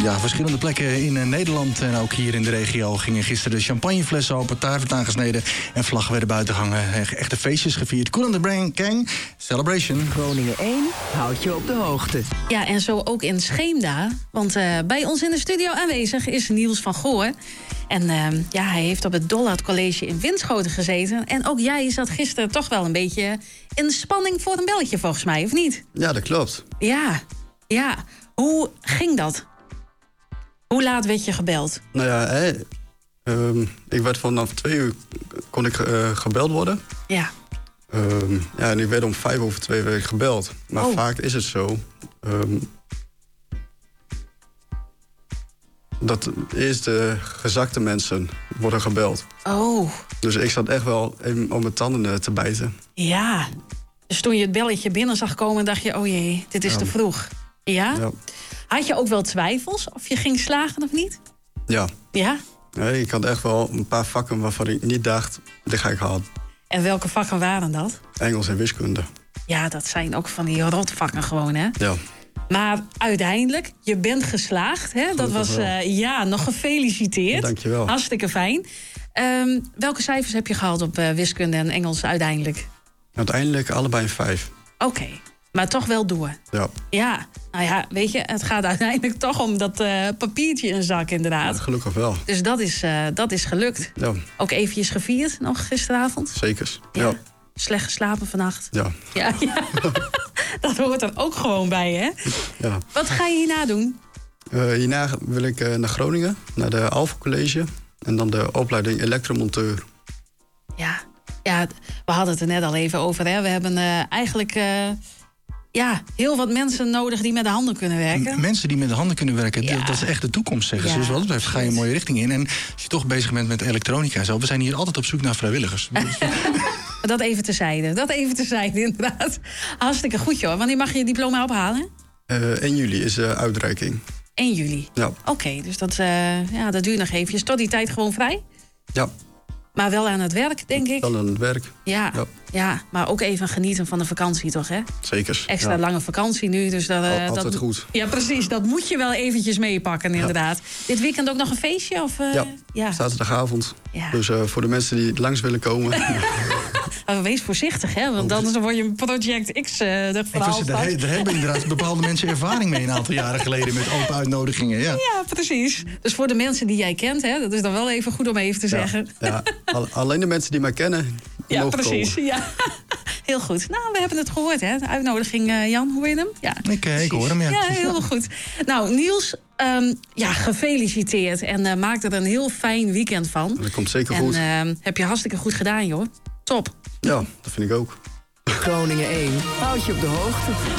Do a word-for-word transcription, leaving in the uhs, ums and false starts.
Ja, verschillende plekken in uh, Nederland en ook hier in de regio gingen gisteren de champagneflessen open, taart werd aangesneden en vlaggen werden buiten hangen. Echte feestjes gevierd. Koen de Brain Kang, Celebration. Groningen één houdt je op de hoogte. Ja, en zo ook in Scheemda. Want uh, bij ons in de studio aanwezig is Niels van Goor. En uh, ja, hij heeft op het Dollard College in Winschoten gezeten. En ook jij zat gisteren toch wel een beetje in spanning voor een belletje, volgens mij, of niet? Ja, dat klopt. Ja, ja. Hoe ging dat? Hoe laat werd je gebeld? Nou ja, hè, um, ik werd vanaf twee uur kon ik uh, gebeld worden. Ja. Um, ja, en ik werd om vijf over twee werd ik gebeld. Maar oh. vaak is het zo um, dat eerst de gezakte mensen worden gebeld. Oh. Dus ik zat echt wel even om mijn tanden te bijten. Ja. Dus toen je het belletje binnen zag komen, dacht je, oh jee, dit is ja. te vroeg. Ja? Ja. Had je ook wel twijfels of je ging slagen of niet? Ja. Ja? Nee, ik had echt wel een paar vakken waarvan ik niet dacht, dit ga ik halen. En welke vakken waren dat? Engels en wiskunde. Ja, dat zijn ook van die rotvakken gewoon, hè? Ja. Maar uiteindelijk, je bent geslaagd, hè? Dat was, uh, ja, nog gefeliciteerd. Dankjewel. Hartstikke fijn. Um, welke cijfers heb je gehaald op uh, wiskunde en Engels uiteindelijk? Uiteindelijk allebei een vijf. Oké. Okay. Maar toch wel door. Ja. Ja, nou ja, weet je, het gaat uiteindelijk toch om dat uh, papiertje in zak, inderdaad. Ja, gelukkig wel. Dus dat is, uh, dat is gelukt. Ja. Ook eventjes gevierd nog gisteravond? Zekers, ja. ja. Slecht geslapen vannacht? Ja. Ja, ja. Dat hoort er ook gewoon bij, hè? Ja. Wat ga je hierna doen? Uh, hierna wil ik uh, naar Groningen, naar de Alpha College. En dan de opleiding elektromonteur. Ja. Ja, we hadden het er net al even over, hè? We hebben uh, eigenlijk... Uh, Ja, heel wat mensen nodig die met de handen kunnen werken. M- mensen die met de handen kunnen werken, ja. dat is echt de toekomst, zeggen ze. Ja. Dus wat dat betreft ga je een mooie richting in. En als je toch bezig bent met elektronica en zo, we zijn hier altijd op zoek naar vrijwilligers. Dat even terzijde, dat even terzijde, inderdaad. Hartstikke goed, joh. Wanneer mag je je diploma ophalen? Uh, één juli is de uh, uitreiking. één juli? Ja. Oké, okay, dus dat, uh, ja, dat duurt nog eventjes. Tot die tijd gewoon vrij? Ja. Maar wel aan het werk, denk ik. Wel aan het werk. Ja, ja. ja, maar ook even genieten van de vakantie, toch, hè? Zeker. Extra ja. lange vakantie nu, dus dat... Uh, Altijd dat, goed. Ja, precies. Dat moet je wel eventjes meepakken, inderdaad. Ja. Dit weekend ook nog een feestje? Of, uh, ja. ja, zaterdagavond. Ja. Dus uh, voor de mensen die langs willen komen... Wees voorzichtig, hè? Want anders word je een Project X uh, de verhaal. Daar hebben inderdaad bepaalde mensen ervaring mee een aantal jaren geleden met open uitnodigingen. Ja, ja precies. Dus voor de mensen die jij kent, hè, dat is dan wel even goed om even te ja, zeggen. Ja, alleen de mensen die mij kennen, die ja, precies. Komen. Ja, heel goed. Nou, we hebben het gehoord, hè? De uitnodiging, uh, Jan, hoor je hem? Ja, ik, uh, ik hoor hem, ja. Ja, heel goed. Nou, Niels, um, ja, gefeliciteerd. En uh, maak er een heel fijn weekend van. Dat komt zeker en, goed. En uh, heb je hartstikke goed gedaan, joh. Top. Ja, dat vind ik ook. Groningen één houdt je op de hoogte.